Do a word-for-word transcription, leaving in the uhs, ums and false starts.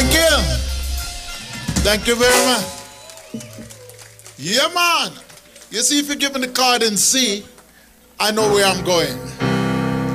Thank you. Thank you very much. Yeah, man. You see, if you give me the card in C, I know where I'm going.